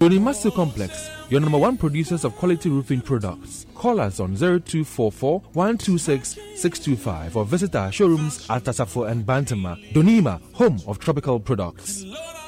Donimasu Complex, your number one producers of quality roofing products. Call us on 0244 126 625 or visit our showrooms at Tasafo and Bantama. Donima, home of tropical products.